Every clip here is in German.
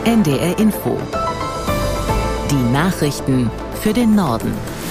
NDR Info. Die Nachrichten für den Norden.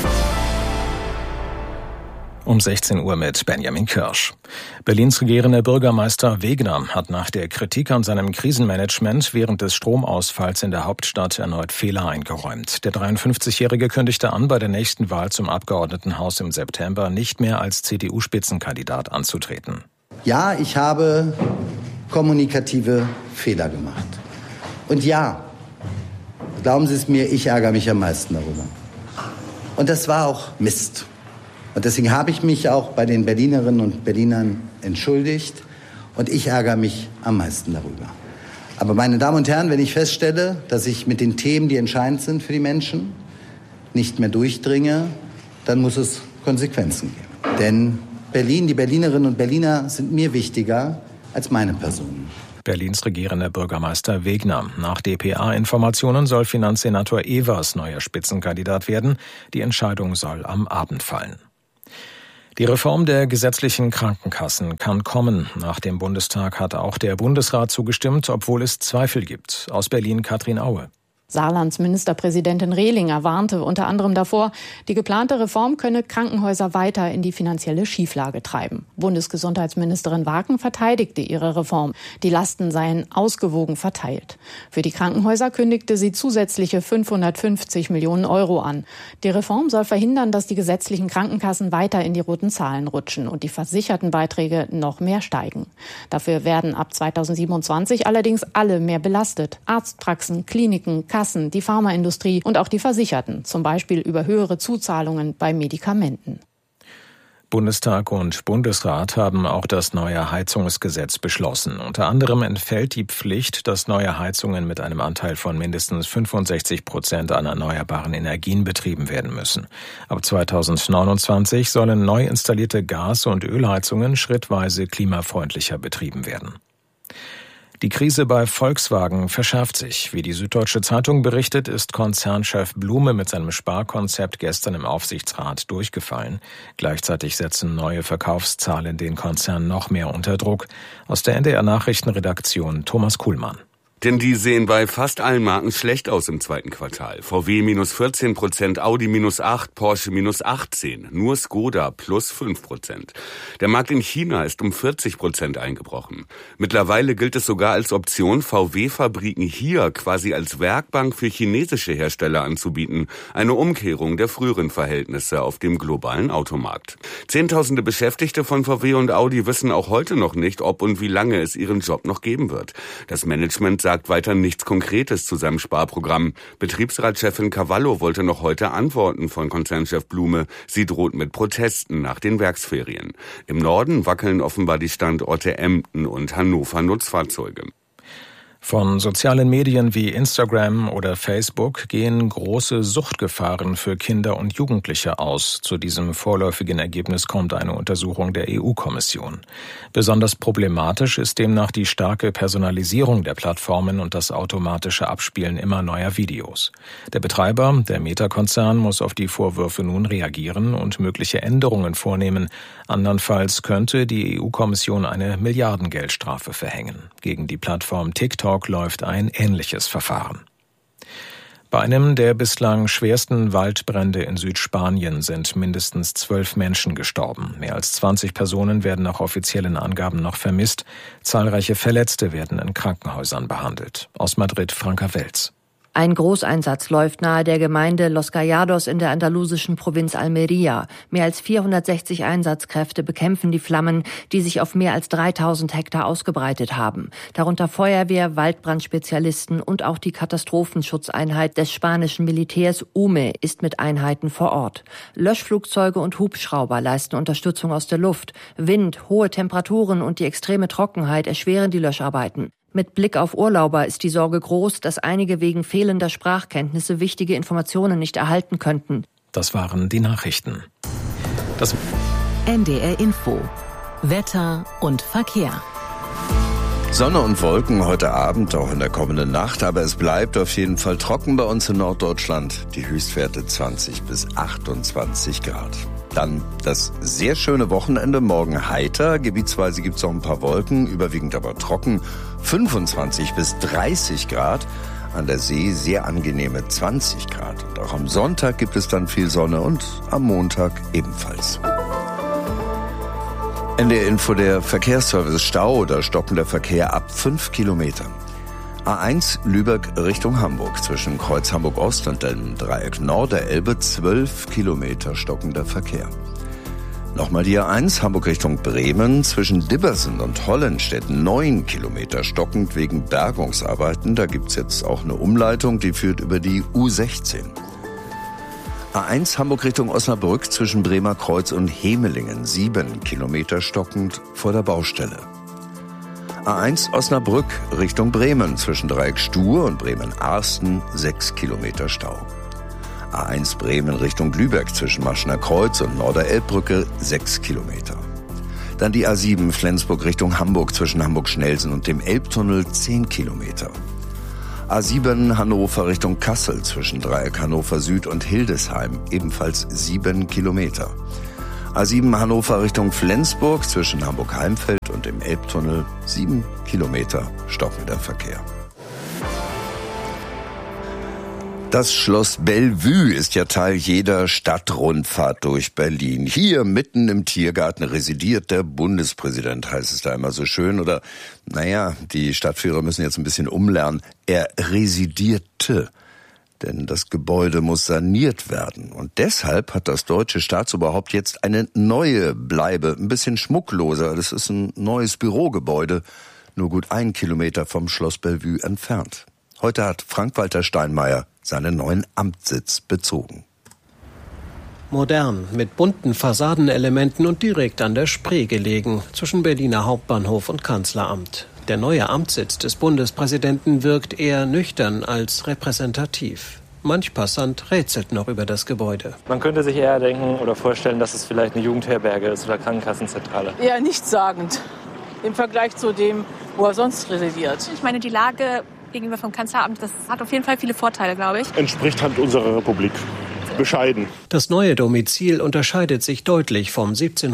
Um 16 Uhr mit Benjamin Kirsch. Berlins regierender Bürgermeister Wegner hat nach der Kritik an seinem Krisenmanagement während des Stromausfalls in der Hauptstadt erneut Fehler eingeräumt. Der 53-Jährige kündigte an, bei der nächsten Wahl zum Abgeordnetenhaus im September nicht mehr als CDU-Spitzenkandidat anzutreten. Ja, ich habe kommunikative Fehler gemacht. Und ja, glauben Sie es mir, ich ärgere mich am meisten darüber. Und das war auch Mist. Und deswegen habe ich mich auch bei den Berlinerinnen und Berlinern entschuldigt. Und ich ärgere mich am meisten darüber. Aber meine Damen und Herren, wenn ich feststelle, dass ich mit den Themen, die entscheidend sind für die Menschen, nicht mehr durchdringe, dann muss es Konsequenzen geben. Denn Berlin, die Berlinerinnen und Berliner sind mir wichtiger als meine Person. Berlins regierender Bürgermeister Wegner. Nach dpa-Informationen soll Finanzsenator Evers neuer Spitzenkandidat werden. Die Entscheidung soll am Abend fallen. Die Reform der gesetzlichen Krankenkassen kann kommen. Nach dem Bundestag hat auch der Bundesrat zugestimmt, obwohl es Zweifel gibt. Aus Berlin Katrin Aue. Saarlands Ministerpräsidentin Rehlinger warnte unter anderem davor, die geplante Reform könne Krankenhäuser weiter in die finanzielle Schieflage treiben. Bundesgesundheitsministerin Waken verteidigte ihre Reform. Die Lasten seien ausgewogen verteilt. Für die Krankenhäuser kündigte sie zusätzliche 550 Millionen Euro an. Die Reform soll verhindern, dass die gesetzlichen Krankenkassen weiter in die roten Zahlen rutschen und die Versichertenbeiträge noch mehr steigen. Dafür werden ab 2027 allerdings alle mehr belastet. Arztpraxen, Kliniken, Kassen, die Pharmaindustrie und auch die Versicherten, zum Beispiel über höhere Zuzahlungen bei Medikamenten. Bundestag und Bundesrat haben auch das neue Heizungsgesetz beschlossen. Unter anderem entfällt die Pflicht, dass neue Heizungen mit einem Anteil von mindestens 65% an erneuerbaren Energien betrieben werden müssen. Ab 2029 sollen neu installierte Gas- und Ölheizungen schrittweise klimafreundlicher betrieben werden. Die Krise bei Volkswagen verschärft sich. Wie die Süddeutsche Zeitung berichtet, ist Konzernchef Blume mit seinem Sparkonzept gestern im Aufsichtsrat durchgefallen. Gleichzeitig setzen neue Verkaufszahlen den Konzern noch mehr unter Druck. Aus der NDR Nachrichtenredaktion Thomas Kuhlmann. Denn die sehen bei fast allen Marken schlecht aus im zweiten Quartal. VW minus 14%, Audi minus 8%, Porsche minus 18%, nur Skoda plus 5%. Der Markt in China ist um 40% eingebrochen. Mittlerweile gilt es sogar als Option, VW-Fabriken hier quasi als Werkbank für chinesische Hersteller anzubieten. Eine Umkehrung der früheren Verhältnisse auf dem globalen Automarkt. Zehntausende Beschäftigte von VW und Audi wissen auch heute noch nicht, ob und wie lange es ihren Job noch geben wird. Das Management sagt weiter nichts Konkretes zu seinem Sparprogramm. Betriebsratschefin Cavallo wollte noch heute Antworten von Konzernchef Blume. Sie droht mit Protesten nach den Werksferien. Im Norden wackeln offenbar die Standorte Emden und Hannover Nutzfahrzeuge. Von sozialen Medien wie Instagram oder Facebook gehen große Suchtgefahren für Kinder und Jugendliche aus. Zu diesem vorläufigen Ergebnis kommt eine Untersuchung der EU-Kommission. Besonders problematisch ist demnach die starke Personalisierung der Plattformen und das automatische Abspielen immer neuer Videos. Der Betreiber, der Meta-Konzern, muss auf die Vorwürfe nun reagieren und mögliche Änderungen vornehmen. Andernfalls könnte die EU-Kommission eine Milliardengeldstrafe verhängen. Gegen die Plattform TikTok läuft ein ähnliches Verfahren. Bei einem der bislang schwersten Waldbrände in Südspanien sind mindestens 12 Menschen gestorben. Mehr als 20 Personen werden nach offiziellen Angaben noch vermisst. Zahlreiche Verletzte werden in Krankenhäusern behandelt. Aus Madrid Franka Welz. Ein Großeinsatz läuft nahe der Gemeinde Los Gallados in der andalusischen Provinz Almería. Mehr als 460 Einsatzkräfte bekämpfen die Flammen, die sich auf mehr als 3000 Hektar ausgebreitet haben. Darunter Feuerwehr, Waldbrandspezialisten und auch die Katastrophenschutzeinheit des spanischen Militärs UME ist mit Einheiten vor Ort. Löschflugzeuge und Hubschrauber leisten Unterstützung aus der Luft. Wind, hohe Temperaturen und die extreme Trockenheit erschweren die Löscharbeiten. Mit Blick auf Urlauber ist die Sorge groß, dass einige wegen fehlender Sprachkenntnisse wichtige Informationen nicht erhalten könnten. Das waren die Nachrichten. NDR Info. Wetter und Verkehr. Sonne und Wolken heute Abend, auch in der kommenden Nacht, aber es bleibt auf jeden Fall trocken bei uns in Norddeutschland. Die Höchstwerte 20 bis 28 Grad. Dann das sehr schöne Wochenende, morgen heiter, gebietsweise gibt es auch ein paar Wolken, überwiegend aber trocken, 25 bis 30 Grad. an der See sehr angenehme 20 Grad. Und auch am Sonntag gibt es dann viel Sonne und am Montag ebenfalls. NDR Info, der Verkehrsservice Stau oder stockender Verkehr ab 5 Kilometern. A1 Lübeck Richtung Hamburg zwischen Kreuz Hamburg Ost und dem Dreieck Nord der Elbe 12 Kilometer stockender Verkehr. Nochmal die A1 Hamburg Richtung Bremen zwischen Dibbersen und Hollenstedt 9 Kilometer stockend wegen Bergungsarbeiten. Da gibt's jetzt auch eine Umleitung, die führt über die U16. A1 Hamburg Richtung Osnabrück zwischen Bremer Kreuz und Hemelingen 7 Kilometer stockend vor der Baustelle. A1 Osnabrück Richtung Bremen zwischen Dreieck Stuhr und Bremen-Arsten 6 Kilometer Stau. A1 Bremen Richtung Lübeck zwischen Maschener Kreuz und Norderelbbrücke 6 Kilometer. Dann die A7 Flensburg Richtung Hamburg zwischen Hamburg-Schnelsen und dem Elbtunnel 10 Kilometer. A7 Hannover Richtung Kassel zwischen Dreieck Hannover Süd und Hildesheim ebenfalls 7 Kilometer. A7 Hannover Richtung Flensburg zwischen Hamburg-Heimfeld und dem Elbtunnel 7 Kilometer stockender Verkehr. Das Schloss Bellevue ist ja Teil jeder Stadtrundfahrt durch Berlin. Hier mitten im Tiergarten residiert der Bundespräsident, heißt es da immer so schön. Oder, die Stadtführer müssen jetzt ein bisschen umlernen. Er residierte, denn das Gebäude muss saniert werden. Und deshalb hat das deutsche Staatsoberhaupt jetzt eine neue Bleibe, ein bisschen schmuckloser. Das ist ein neues Bürogebäude, nur gut 1 Kilometer vom Schloss Bellevue entfernt. Heute hat Frank-Walter Steinmeier seinen neuen Amtssitz bezogen. Modern, mit bunten Fassadenelementen und direkt an der Spree gelegen, zwischen Berliner Hauptbahnhof und Kanzleramt. Der neue Amtssitz des Bundespräsidenten wirkt eher nüchtern als repräsentativ. Manch Passant rätselt noch über das Gebäude. Man könnte sich eher denken oder vorstellen, dass es vielleicht eine Jugendherberge ist oder Krankenkassenzentrale. Eher nichtssagend im Vergleich zu dem, wo er sonst residiert. Ich meine, die Lage gegenüber vom Kanzleramt, das hat auf jeden Fall viele Vorteile, glaube ich. Entspricht halt unserer Republik. Bescheiden. Das neue Domizil unterscheidet sich deutlich vom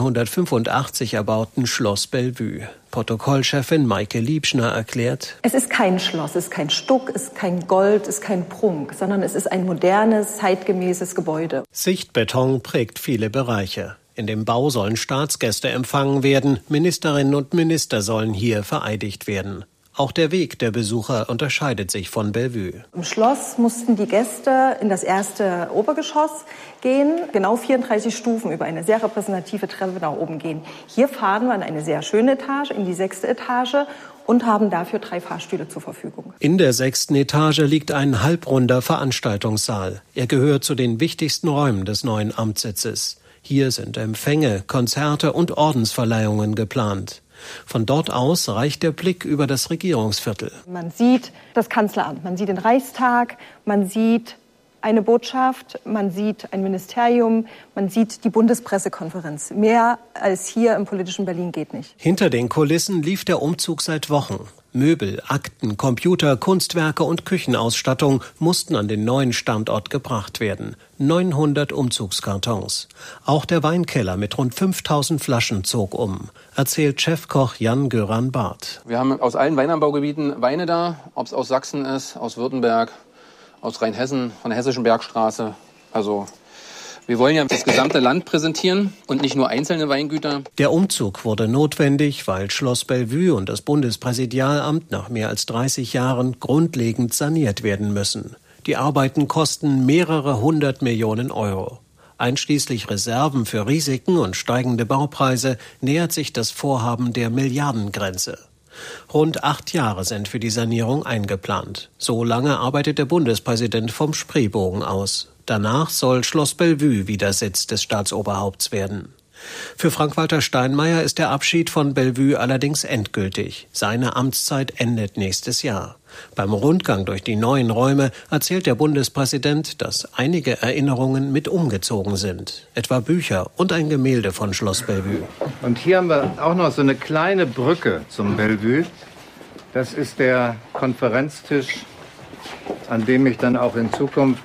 1785 erbauten Schloss Bellevue. Protokollchefin Maike Liebschner erklärt: Es ist kein Schloss, es ist kein Stuck, es ist kein Gold, es ist kein Prunk, sondern es ist ein modernes, zeitgemäßes Gebäude. Sichtbeton prägt viele Bereiche. In dem Bau sollen Staatsgäste empfangen werden, Ministerinnen und Minister sollen hier vereidigt werden. Auch der Weg der Besucher unterscheidet sich von Bellevue. Im Schloss mussten die Gäste in das erste Obergeschoss gehen, genau 34 Stufen über eine sehr repräsentative Treppe nach oben gehen. Hier fahren wir in eine sehr schöne Etage, in die 6. Etage und haben dafür 3 Fahrstühle zur Verfügung. In der 6. Etage liegt ein halbrunder Veranstaltungssaal. Er gehört zu den wichtigsten Räumen des neuen Amtssitzes. Hier sind Empfänge, Konzerte und Ordensverleihungen geplant. Von dort aus reicht der Blick über das Regierungsviertel. Man sieht das Kanzleramt, man sieht den Reichstag, man sieht eine Botschaft, man sieht ein Ministerium, man sieht die Bundespressekonferenz. Mehr als hier im politischen Berlin geht nicht. Hinter den Kulissen lief der Umzug seit Wochen. Möbel, Akten, Computer, Kunstwerke und Küchenausstattung mussten an den neuen Standort gebracht werden. 900 Umzugskartons. Auch der Weinkeller mit rund 5000 Flaschen zog um, erzählt Chefkoch Jan-Göran Barth. Wir haben aus allen Weinanbaugebieten Weine da, ob es aus Sachsen ist, aus Württemberg, aus Rheinhessen, von der Hessischen Bergstraße. Also wir wollen ja das gesamte Land präsentieren und nicht nur einzelne Weingüter. Der Umzug wurde notwendig, weil Schloss Bellevue und das Bundespräsidialamt nach mehr als 30 Jahren grundlegend saniert werden müssen. Die Arbeiten kosten mehrere 100 Millionen Euro. Einschließlich Reserven für Risiken und steigende Baupreise nähert sich das Vorhaben der Milliardengrenze. Rund 8 Jahre sind für die Sanierung eingeplant. So lange arbeitet der Bundespräsident vom Spreebogen aus. Danach soll Schloss Bellevue wieder Sitz des Staatsoberhaupts werden. Für Frank-Walter Steinmeier ist der Abschied von Bellevue allerdings endgültig. Seine Amtszeit endet nächstes Jahr. Beim Rundgang durch die neuen Räume erzählt der Bundespräsident, dass einige Erinnerungen mit umgezogen sind. Etwa Bücher und ein Gemälde von Schloss Bellevue. Und hier haben wir auch noch so eine kleine Brücke zum Bellevue. Das ist der Konferenztisch, an dem ich dann auch in Zukunft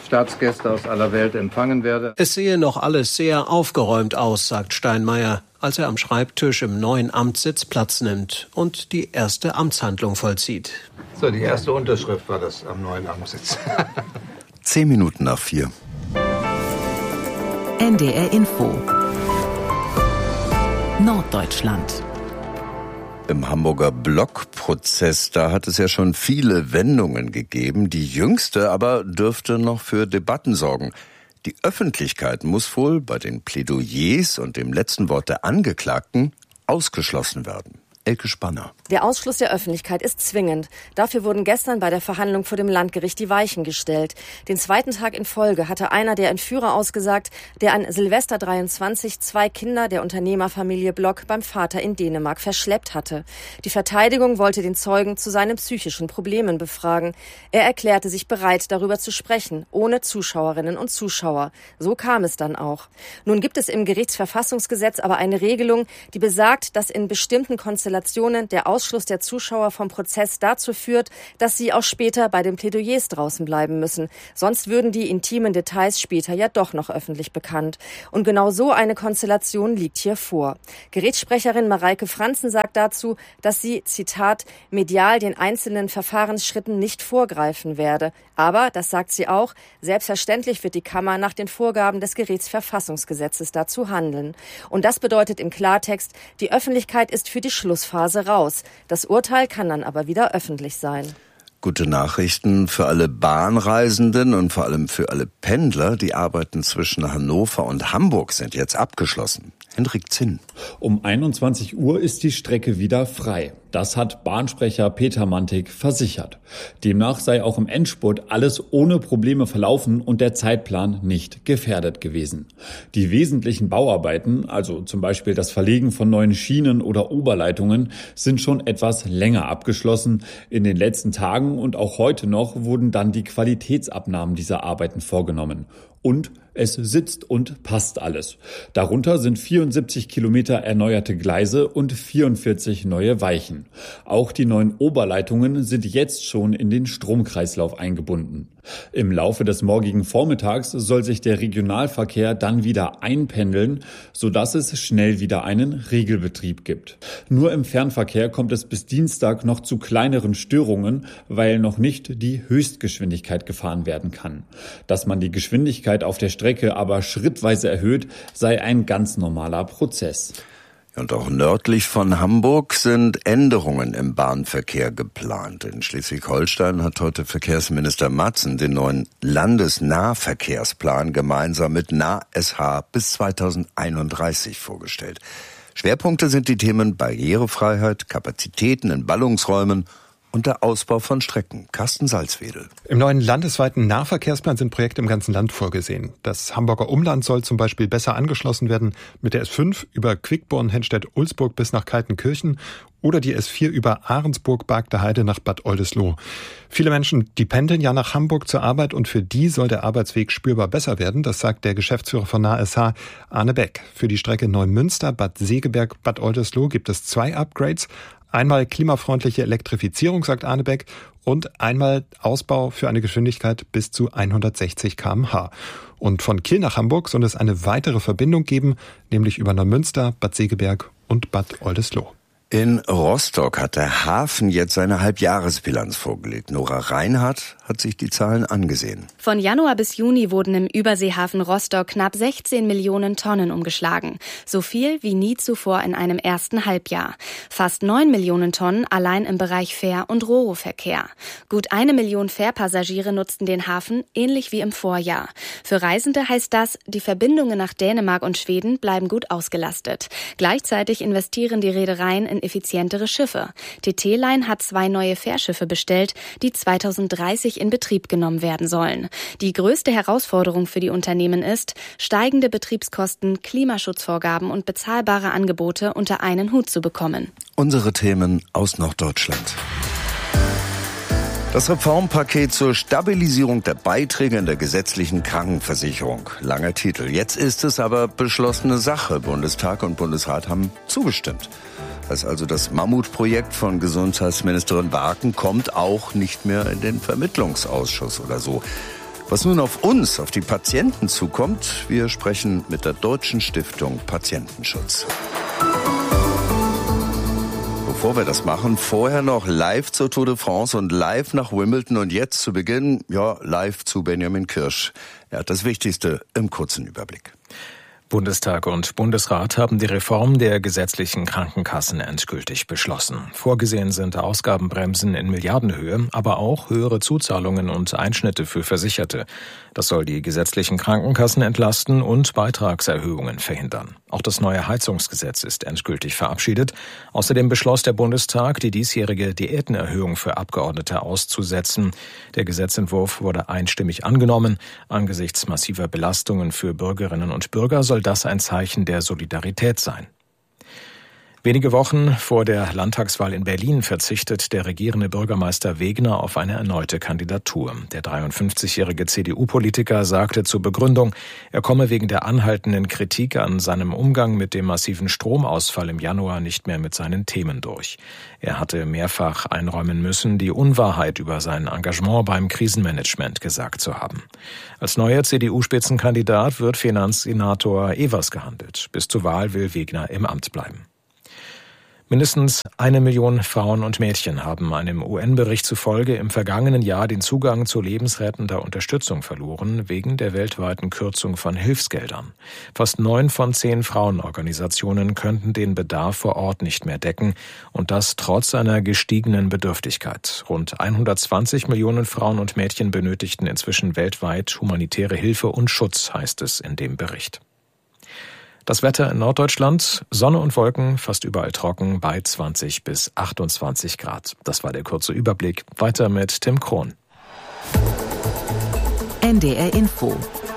Staatsgäste aus aller Welt empfangen werde. Es sehe noch alles sehr aufgeräumt aus, sagt Steinmeier, als er am Schreibtisch im neuen Amtssitz Platz nimmt und die erste Amtshandlung vollzieht. So, die erste Unterschrift war das am neuen Amtssitz. 10 Minuten nach 4. NDR Info. Norddeutschland. Im Hamburger Blockprozess, da hat es ja schon viele Wendungen gegeben. Die jüngste aber dürfte noch für Debatten sorgen. Die Öffentlichkeit muss wohl bei den Plädoyers und dem letzten Wort der Angeklagten ausgeschlossen werden. Elke Spanner. Der Ausschluss der Öffentlichkeit ist zwingend. Dafür wurden gestern bei der Verhandlung vor dem Landgericht die Weichen gestellt. Den zweiten Tag in Folge hatte einer der Entführer ausgesagt, der an Silvester 23 2 Kinder der Unternehmerfamilie Block beim Vater in Dänemark verschleppt hatte. Die Verteidigung wollte den Zeugen zu seinen psychischen Problemen befragen. Er erklärte sich bereit, darüber zu sprechen, ohne Zuschauerinnen und Zuschauer. So kam es dann auch. Nun gibt es im Gerichtsverfassungsgesetz aber eine Regelung, die besagt, dass in bestimmten Konstellationen der Ausschluss der Zuschauer vom Prozess dazu führt, dass sie auch später bei den Plädoyers draußen bleiben müssen. Sonst würden die intimen Details später ja doch noch öffentlich bekannt. Und genau so eine Konstellation liegt hier vor. Gerichtssprecherin Mareike Franzen sagt dazu, dass sie, Zitat, medial den einzelnen Verfahrensschritten nicht vorgreifen werde. Aber, das sagt sie auch, selbstverständlich wird die Kammer nach den Vorgaben des Gerichtsverfassungsgesetzes dazu handeln. Und das bedeutet im Klartext, die Öffentlichkeit ist für die Schlussphase raus. Das Urteil kann dann aber wieder öffentlich sein. Gute Nachrichten für alle Bahnreisenden und vor allem für alle Pendler. Die Arbeiten zwischen Hannover und Hamburg sind jetzt abgeschlossen. Hendrik Zinn. Um 21 Uhr ist die Strecke wieder frei. Das hat Bahnsprecher Peter Mantik versichert. Demnach sei auch im Endspurt alles ohne Probleme verlaufen und der Zeitplan nicht gefährdet gewesen. Die wesentlichen Bauarbeiten, also zum Beispiel das Verlegen von neuen Schienen oder Oberleitungen, sind schon etwas länger abgeschlossen. In den letzten Tagen und auch heute noch wurden dann die Qualitätsabnahmen dieser Arbeiten vorgenommen. Und es sitzt und passt alles. Darunter sind 74 Kilometer erneuerte Gleise und 44 neue Weichen. Auch die neuen Oberleitungen sind jetzt schon in den Stromkreislauf eingebunden. Im Laufe des morgigen Vormittags soll sich der Regionalverkehr dann wieder einpendeln, sodass es schnell wieder einen Regelbetrieb gibt. Nur im Fernverkehr kommt es bis Dienstag noch zu kleineren Störungen, weil noch nicht die Höchstgeschwindigkeit gefahren werden kann. Dass man die Geschwindigkeit auf der Strecke aber schrittweise erhöht, sei ein ganz normaler Prozess. Und auch nördlich von Hamburg sind Änderungen im Bahnverkehr geplant. In Schleswig-Holstein hat heute Verkehrsminister Matzen den neuen Landesnahverkehrsplan gemeinsam mit NahSH bis 2031 vorgestellt. Schwerpunkte sind die Themen Barrierefreiheit, Kapazitäten in Ballungsräumen und der Ausbau von Strecken. Carsten Salzwedel. Im neuen landesweiten Nahverkehrsplan sind Projekte im ganzen Land vorgesehen. Das Hamburger Umland soll zum Beispiel besser angeschlossen werden mit der S5 über Quickborn, Henstedt-Ulzburg bis nach Kaltenkirchen oder die S4 über Ahrensburg, Bargteheide nach Bad Oldesloe. Viele Menschen, die pendeln ja nach Hamburg zur Arbeit und für die soll der Arbeitsweg spürbar besser werden. Das sagt der Geschäftsführer von NahSH, Arne Beck. Für die Strecke Neumünster, Bad Segeberg, Bad Oldesloe gibt es 2 Upgrades. Einmal klimafreundliche Elektrifizierung, sagt Arne Beck, und einmal Ausbau für eine Geschwindigkeit bis zu 160 km/h. Und von Kiel nach Hamburg soll es eine weitere Verbindung geben, nämlich über Neumünster, Bad Segeberg und Bad Oldesloe. In Rostock hat der Hafen jetzt seine Halbjahresbilanz vorgelegt. Nora Reinhardt hat sich die Zahlen angesehen. Von Januar bis Juni wurden im Überseehafen Rostock knapp 16 Millionen Tonnen umgeschlagen. So viel wie nie zuvor in einem ersten Halbjahr. Fast 9 Millionen Tonnen allein im Bereich Fähr- und Ro-Ro-Verkehr. Gut 1 Million Fährpassagiere nutzten den Hafen, ähnlich wie im Vorjahr. Für Reisende heißt das, die Verbindungen nach Dänemark und Schweden bleiben gut ausgelastet. Gleichzeitig investieren die Reedereien in effizientere Schiffe. TT-Line hat 2 neue Fährschiffe bestellt, die 2030 in Betrieb genommen werden sollen. Die größte Herausforderung für die Unternehmen ist, steigende Betriebskosten, Klimaschutzvorgaben und bezahlbare Angebote unter einen Hut zu bekommen. Unsere Themen aus Norddeutschland. Das Reformpaket zur Stabilisierung der Beiträge in der gesetzlichen Krankenversicherung. Langer Titel. Jetzt ist es aber beschlossene Sache. Bundestag und Bundesrat haben zugestimmt. Das also das Mammutprojekt von Gesundheitsministerin Waken kommt auch nicht mehr in den Vermittlungsausschuss oder so. Was nun auf uns, auf die Patienten zukommt, wir sprechen mit der Deutschen Stiftung Patientenschutz. Bevor wir das machen, vorher noch live zur Tour de France und live nach Wimbledon und jetzt zu Beginn, live zu Benjamin Kirsch. Er hat das Wichtigste im kurzen Überblick. Bundestag und Bundesrat haben die Reform der gesetzlichen Krankenkassen endgültig beschlossen. Vorgesehen sind Ausgabenbremsen in Milliardenhöhe, aber auch höhere Zuzahlungen und Einschnitte für Versicherte. Das soll die gesetzlichen Krankenkassen entlasten und Beitragserhöhungen verhindern. Auch das neue Heizungsgesetz ist endgültig verabschiedet. Außerdem beschloss der Bundestag, die diesjährige Diätenerhöhung für Abgeordnete auszusetzen. Der Gesetzentwurf wurde einstimmig angenommen. Angesichts massiver Belastungen für Bürgerinnen und Bürger soll das ein Zeichen der Solidarität sein. Wenige Wochen vor der Landtagswahl in Berlin verzichtet der regierende Bürgermeister Wegner auf eine erneute Kandidatur. Der 53-jährige CDU-Politiker sagte zur Begründung, er komme wegen der anhaltenden Kritik an seinem Umgang mit dem massiven Stromausfall im Januar nicht mehr mit seinen Themen durch. Er hatte mehrfach einräumen müssen, die Unwahrheit über sein Engagement beim Krisenmanagement gesagt zu haben. Als neuer CDU-Spitzenkandidat wird Finanzsenator Evers gehandelt. Bis zur Wahl will Wegner im Amt bleiben. Mindestens 1 Million Frauen und Mädchen haben einem UN-Bericht zufolge im vergangenen Jahr den Zugang zu lebensrettender Unterstützung verloren, wegen der weltweiten Kürzung von Hilfsgeldern. Fast 9 von 10 Frauenorganisationen könnten den Bedarf vor Ort nicht mehr decken, und das trotz einer gestiegenen Bedürftigkeit. Rund 120 Millionen Frauen und Mädchen benötigten inzwischen weltweit humanitäre Hilfe und Schutz, heißt es in dem Bericht. Das Wetter in Norddeutschland, Sonne und Wolken, fast überall trocken bei 20 bis 28 Grad. Das war der kurze Überblick. Weiter mit Tim Krohn. NDR Info.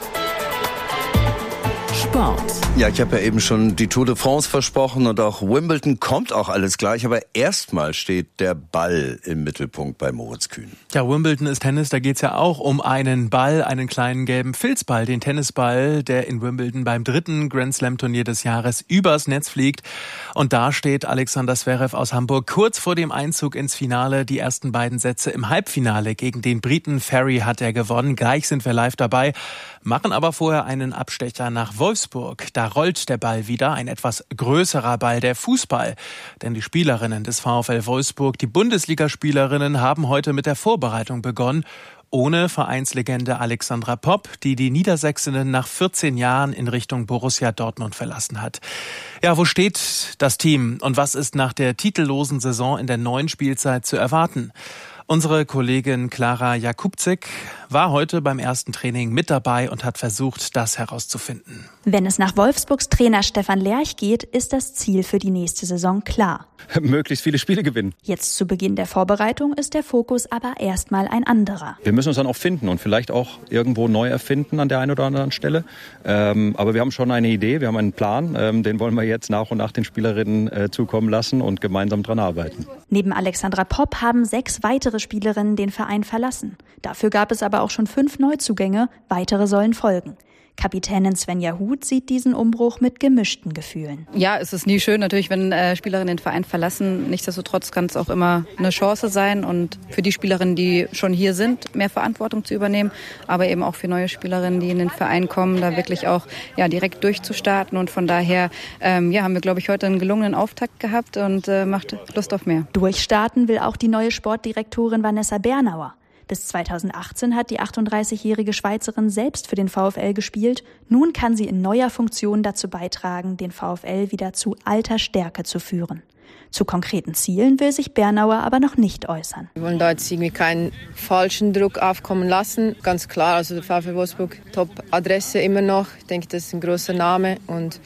Sport. Ja, ich habe ja eben schon die Tour de France versprochen und auch Wimbledon kommt auch alles gleich. Aber erstmal steht der Ball im Mittelpunkt bei Moritz Kühn. Ja, Wimbledon ist Tennis, da geht's ja auch um einen Ball, einen kleinen gelben Filzball, den Tennisball, der in Wimbledon beim 3. Grand Slam Turnier des Jahres übers Netz fliegt. Und da steht Alexander Zverev aus Hamburg kurz vor dem Einzug ins Finale. Die ersten beiden Sätze im Halbfinale gegen den Briten Ferry hat er gewonnen. Gleich sind wir live dabei, machen aber vorher einen Abstecher nach Wolfsburg. Da rollt der Ball wieder, ein etwas größerer Ball, der Fußball. Denn die Spielerinnen des VfL Wolfsburg, die Bundesligaspielerinnen, haben heute mit der Vorbereitung begonnen. Ohne Vereinslegende Alexandra Popp, die die Niedersächsinnen nach 14 Jahren in Richtung Borussia Dortmund verlassen hat. Ja, wo steht das Team und was ist nach der titellosen Saison in der neuen Spielzeit zu erwarten? Unsere Kollegin Clara Jakubczyk war heute beim ersten Training mit dabei und hat versucht, das herauszufinden. Wenn es nach Wolfsburgs Trainer Stefan Lerch geht, ist das Ziel für die nächste Saison klar. Möglichst viele Spiele gewinnen. Jetzt zu Beginn der Vorbereitung ist der Fokus aber erstmal ein anderer. Wir müssen uns dann auch finden und vielleicht auch irgendwo neu erfinden an der einen oder anderen Stelle. Aber wir haben schon eine Idee, wir haben einen Plan. Den wollen wir jetzt nach und nach den Spielerinnen zukommen lassen und gemeinsam dran arbeiten. Neben Alexandra Popp haben 6 weitere Spielerinnen den Verein verlassen. Dafür gab es aber auch schon 5 Neuzugänge. Weitere sollen folgen. Kapitänin Svenja Huth sieht diesen Umbruch mit gemischten Gefühlen. Ja, es ist nie schön natürlich, wenn Spielerinnen den Verein verlassen. Nichtsdestotrotz kann es auch immer eine Chance sein und für die Spielerinnen, die schon hier sind, mehr Verantwortung zu übernehmen, aber eben auch für neue Spielerinnen, die in den Verein kommen, da wirklich auch direkt durchzustarten. Und von daher haben wir, glaube ich, heute einen gelungenen Auftakt gehabt und macht Lust auf mehr. Durchstarten will auch die neue Sportdirektorin Vanessa Bernauer. Bis 2018 hat die 38-jährige Schweizerin selbst für den VfL gespielt. Nun kann sie in neuer Funktion dazu beitragen, den VfL wieder zu alter Stärke zu führen. Zu konkreten Zielen will sich Bernauer aber noch nicht äußern. Wir wollen da jetzt irgendwie keinen falschen Druck aufkommen lassen. Ganz klar, also der VfL Wolfsburg, Top-Adresse immer noch. Ich denke, das ist ein großer Name und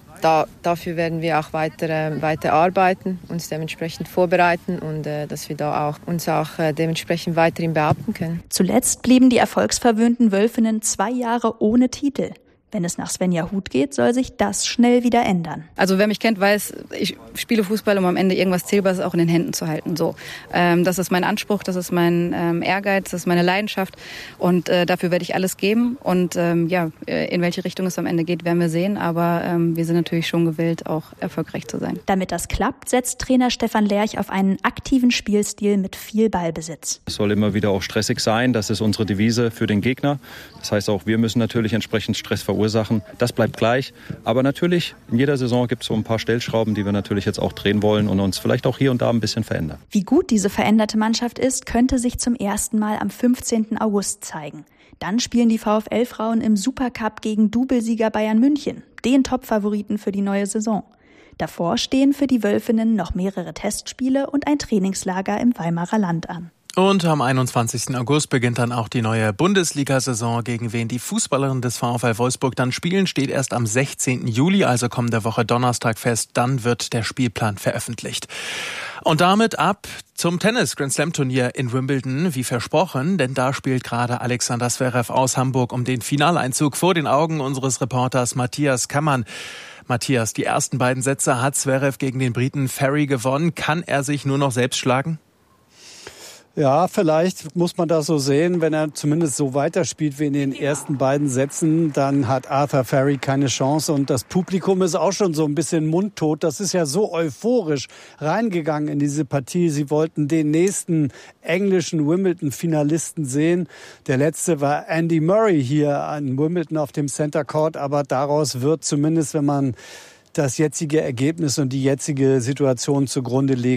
dafür werden wir auch weiter arbeiten, uns dementsprechend vorbereiten und dass wir da auch uns dementsprechend weiterhin behaupten können. Zuletzt blieben die erfolgsverwöhnten Wölfinnen 2 Jahre ohne Titel. Wenn es nach Svenja Huth geht, soll sich das schnell wieder ändern. Also wer mich kennt, weiß, ich spiele Fußball, um am Ende irgendwas Zählbares auch in den Händen zu halten. So, das ist mein Anspruch, das ist mein Ehrgeiz, das ist meine Leidenschaft und dafür werde ich alles geben. Und in welche Richtung es am Ende geht, werden wir sehen. Aber wir sind natürlich schon gewillt, auch erfolgreich zu sein. Damit das klappt, setzt Trainer Stefan Lerch auf einen aktiven Spielstil mit viel Ballbesitz. Es soll immer wieder auch stressig sein. Das ist unsere Devise für den Gegner. Das heißt auch, wir müssen natürlich entsprechend Stress verursachen. Das bleibt gleich. Aber natürlich, in jeder Saison gibt es so ein paar Stellschrauben, die wir natürlich jetzt auch drehen wollen und uns vielleicht auch hier und da ein bisschen verändern. Wie gut diese veränderte Mannschaft ist, könnte sich zum ersten Mal am 15. August zeigen. Dann spielen die VfL-Frauen im Supercup gegen Doublesieger Bayern München, den Top-Favoriten für die neue Saison. Davor stehen für die Wölfinnen noch mehrere Testspiele und ein Trainingslager im Weimarer Land an. Und am 21. August beginnt dann auch die neue Bundesliga-Saison. Gegen wen die Fußballerinnen des VfL Wolfsburg dann spielen, steht erst am 16. Juli, also kommende Woche Donnerstag fest. Dann wird der Spielplan veröffentlicht. Und damit ab zum Tennis-Grand-Slam-Turnier in Wimbledon, wie versprochen, denn da spielt gerade Alexander Zverev aus Hamburg um den Finaleinzug vor den Augen unseres Reporters Matthias Kammann. Matthias, die ersten beiden Sätze hat Zverev gegen den Briten Ferry gewonnen. Kann er sich nur noch selbst schlagen? Ja, vielleicht muss man das so sehen, wenn er zumindest so weiterspielt wie in den ersten beiden Sätzen, dann hat Arthur Ferry keine Chance und das Publikum ist auch schon so ein bisschen mundtot. Das ist ja so euphorisch reingegangen in diese Partie. Sie wollten den nächsten englischen Wimbledon-Finalisten sehen. Der letzte war Andy Murray hier an Wimbledon auf dem Center Court, aber daraus wird zumindest, wenn man das jetzige Ergebnis und die jetzige Situation zugrunde legt,